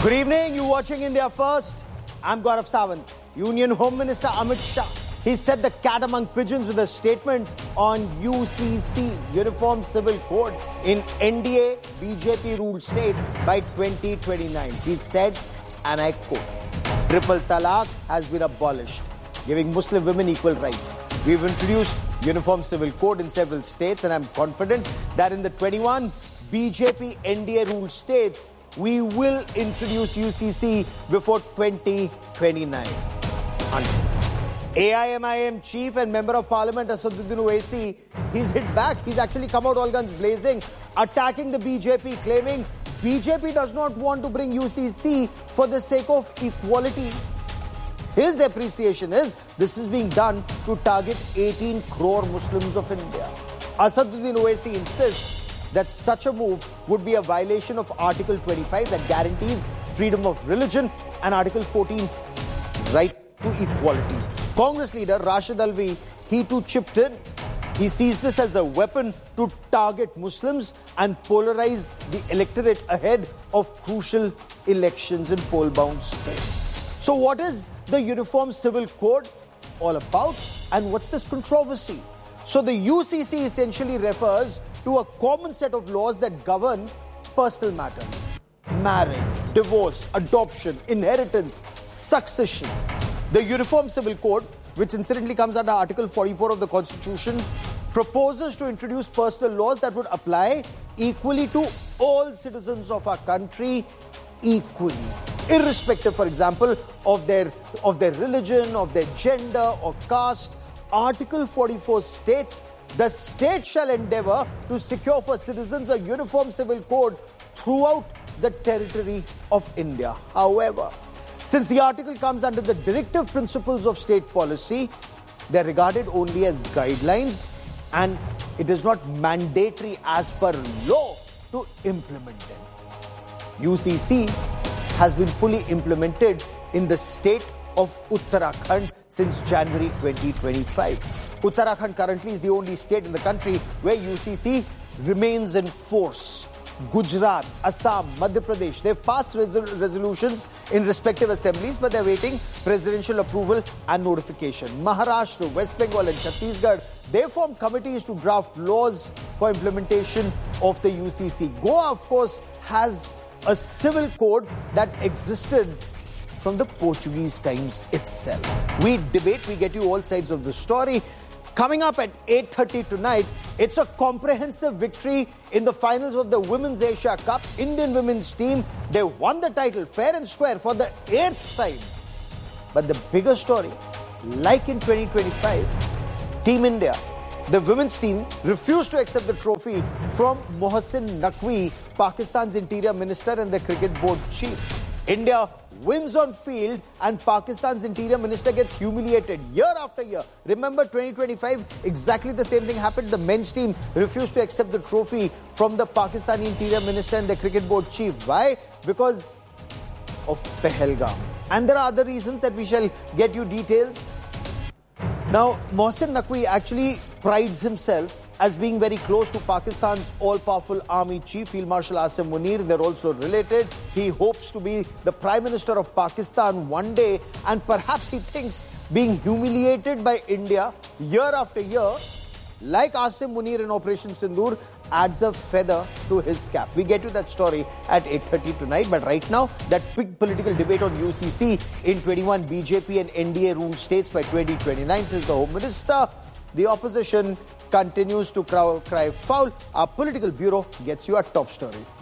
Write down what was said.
Good evening, you're watching India First. I'm Gaurav Sawant. Union Home Minister Amit Shah, he set the cat among pigeons with a statement on UCC, Uniform Civil Code, in NDA BJP ruled states by 2029. He said, and I quote, "Triple Talaq has been abolished, giving Muslim women equal rights. We've introduced Uniform Civil Code in several states, and I'm confident that in the 21 BJP NDA ruled states, we will introduce UCC before 2029. AIMIM chief and member of parliament Asaduddin Owaisi, he's hit back. He's actually come out all guns blazing, attacking the BJP, claiming BJP does not want to bring UCC for the sake of equality. His appreciation is this is being done to target 18 crore Muslims of India. Asaduddin Owaisi insists that such a move would be a violation of Article 25 that guarantees freedom of religion and Article 14, right to equality. Congress leader Rashid Alvi, he too chipped in. He sees this as a weapon to target Muslims and polarize the electorate ahead of crucial elections in poll-bound states. So what is the Uniform Civil Code all about, and what's this controversy? So the UCC essentially refers to a common set of laws that govern personal matters: marriage, divorce, adoption, inheritance, succession. The Uniform Civil Code, which incidentally comes under Article 44 of the Constitution, proposes to introduce personal laws that would apply equally to all citizens of our country equally, irrespective, for example, of their religion, of their gender or caste. Article 44 states, the state shall endeavour to secure for citizens a uniform civil code throughout the territory of India. However, since the article comes under the directive principles of state policy, they are regarded only as guidelines and it is not mandatory as per law to implement them. UCC has been fully implemented in the state of Uttarakhand since January 2025. Uttarakhand currently is the only state in the country where UCC remains in force. Gujarat, Assam, Madhya Pradesh, they've passed resolutions in respective assemblies, but they're waiting presidential approval and notification. Maharashtra, West Bengal and Chhattisgarh, they formed committees to draft laws for implementation of the UCC. Goa, of course, has a civil code that existed from the Portuguese times itself. We debate, we get you all sides of the story. Coming up at 8:30 tonight, it's a comprehensive victory in the finals of the Women's Asia Cup. Indian women's team, they won the title fair and square for the 8th time. But the bigger story, like in 2025, Team India, the women's team refused to accept the trophy from Mohsin Naqvi, Pakistan's interior minister and the cricket board chief. India wins on field and Pakistan's interior minister gets humiliated year after year. Remember 2025, exactly the same thing happened. The men's team refused to accept the trophy from the Pakistani interior minister and the cricket board chief. Why? Because of Pahalgam. And there are other reasons that we shall get you details. Now, Mohsin Naqvi actually prides himself as being very close to Pakistan's all-powerful army chief, Field Marshal Asim Munir. They're also related. He hopes to be the Prime Minister of Pakistan one day, and perhaps he thinks being humiliated by India year after year, like Asim Munir in Operation Sindoor, adds a feather to his cap. We get you that story at 8:30 tonight. But right now, that big political debate on UCC in 21 BJP and NDA ruled states by 2029, says the Home Minister. The opposition continues to cry foul. Our political bureau gets you a top story.